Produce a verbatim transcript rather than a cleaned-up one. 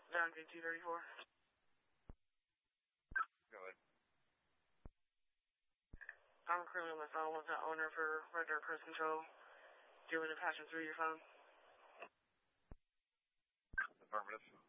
Down gate two thirty-four. Go ahead. I'm currently on the phone with the owner for Red Dirt Cruise Control. Do you want to patch him through your phone? Affirmative.